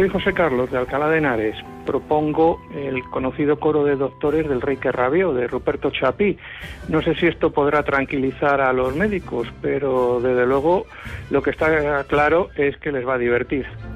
Soy José Carlos, de Alcalá de Henares. Propongo el conocido coro de doctores del Rey que rabió, de Ruperto Chapí. No sé si esto podrá tranquilizar a los médicos, pero desde luego lo que está claro es que les va a divertir.